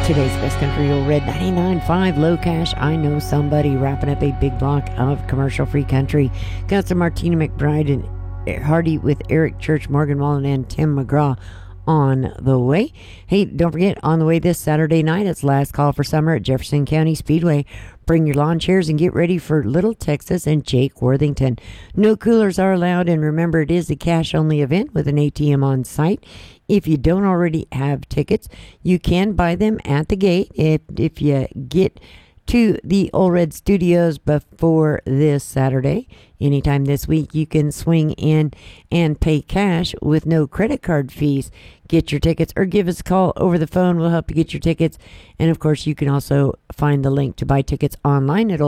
Today's Best Country Old Red 99.5 Low Cash. I Know Somebody, wrapping up a big block of commercial-free country. Got some Martina McBride and Hardy with Eric Church, Morgan Wallen, and Tim McGraw on the way. Hey, don't forget, on the way this Saturday night, it's last call for summer at Jefferson County Speedway. Bring your lawn chairs and get ready for Little Texas and Jake Worthington. No coolers are allowed, and remember, it is a cash-only event with an ATM on site. If you don't already have tickets, you can buy them at the gate. If you get to the Old Red Studios before this Saturday, anytime this week, you can swing in and pay cash with no credit card fees. Get your tickets or give us a call over the phone. We'll help you get your tickets. And of course, you can also find the link to buy tickets online at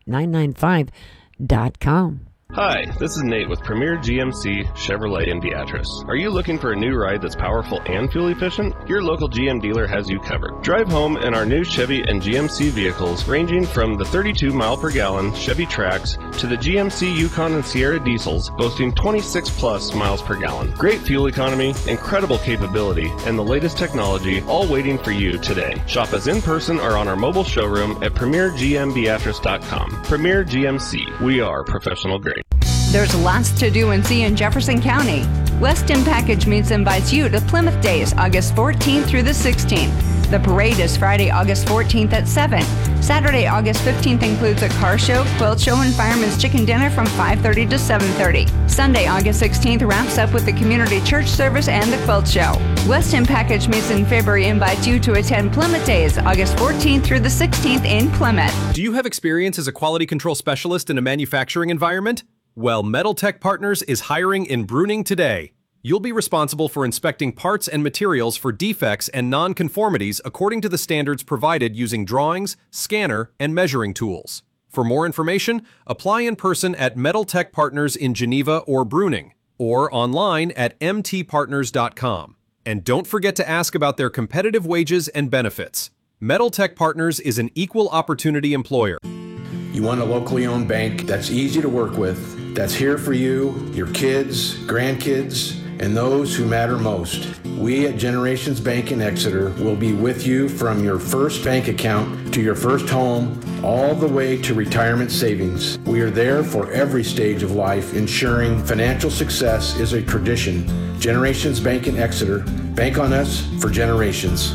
oldred995.com. Hi, this is Nate with Premier GMC Chevrolet in Beatrice. Are you looking for a new ride that's powerful and fuel efficient? Your local GM dealer has you covered. Drive home in our new Chevy and GMC vehicles, ranging from the 32 mile per gallon Chevy Trax to the GMC Yukon and Sierra diesels, boasting 26 plus miles per gallon. Great fuel economy, incredible capability, and the latest technology, all waiting for you today. Shop us in person or on our mobile showroom at premiergmbeatrice.com. Premier GMC, we are professional grade. There's lots to do and see in Jefferson County. Weston Package Meats invites you to Plymouth Days, August 14th through the 16th. The parade is Friday, August 14th at 7. Saturday, August 15th includes a car show, quilt show, and fireman's chicken dinner from 5:30 to 7:30. Sunday, August 16th wraps up with the community church service and the quilt show. Weston Package Meats in February invites you to attend Plymouth Days, August 14th through the 16th in Plymouth. Do you have experience as a quality control specialist in a manufacturing environment? Well, Metal Tech Partners is hiring in Bruning today. You'll be responsible for inspecting parts and materials for defects and nonconformities according to the standards provided using drawings, scanner, and measuring tools. For more information, apply in person at Metal Tech Partners in Geneva or Bruning, or online at mtpartners.com. And don't forget to ask about their competitive wages and benefits. Metal Tech Partners is an equal opportunity employer. You want a locally owned bank that's easy to work with, that's here for you, your kids, grandkids, and those who matter most. We at Generations Bank in Exeter will be with you from your first bank account to your first home, all the way to retirement savings. We are there for every stage of life, ensuring financial success is a tradition. Generations Bank in Exeter. Bank on us for generations.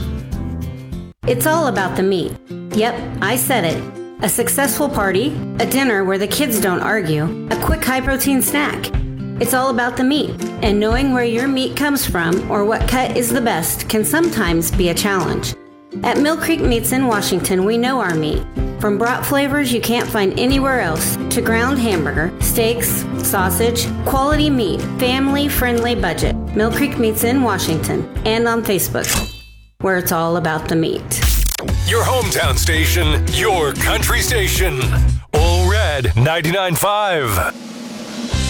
It's all about the meat. Yep, I said it. A successful party, a dinner where the kids don't argue, a quick high-protein snack. It's all about the meat, and knowing where your meat comes from or what cut is the best can sometimes be a challenge. At Mill Creek Meats in Washington, we know our meat. From brat flavors you can't find anywhere else to ground hamburger, steaks, sausage, quality meat, family-friendly budget. Mill Creek Meats in Washington, and on Facebook, where it's all about the meat. Your hometown station, your country station. Old Red 99.5.